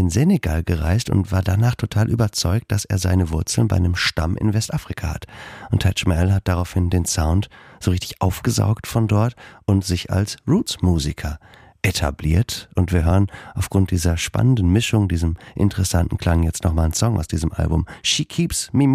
den Senegal gereist und war danach total überzeugt, dass er seine Wurzeln bei einem Stamm in Westafrika hat. Und Taj Mahal hat daraufhin den Sound so richtig aufgesaugt von dort und sich als Roots-Musiker etabliert. Und wir hören aufgrund dieser spannenden Mischung, diesem interessanten Klang jetzt nochmal einen Song aus diesem Album. She Keeps Me